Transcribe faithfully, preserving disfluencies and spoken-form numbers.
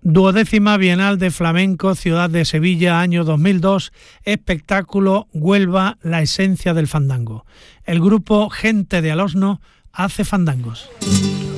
Duodécima Bienal de Flamenco, Ciudad de Sevilla, año dos mil dos, espectáculo Huelva, la esencia del fandango. El grupo Gente de Alosno hace fandangos.